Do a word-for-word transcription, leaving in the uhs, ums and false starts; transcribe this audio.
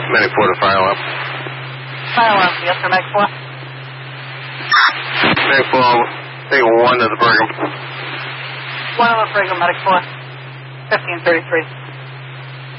Medic four to fire alarm. Fire alarm, yes, sir, Medic four. Medic four, take one to the Brigham. One on the Brigham, Medic four. fifteen thirty-three.